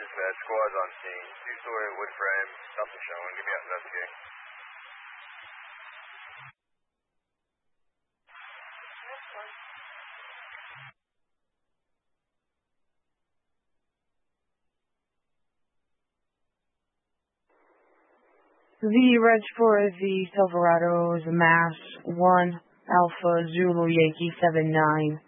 dispatch. Squad's on scene. Two-story wood frame. Something showing. Give me out investigate. The reg for the Silverado is Mass 1 Alpha Zulu Yankee 79.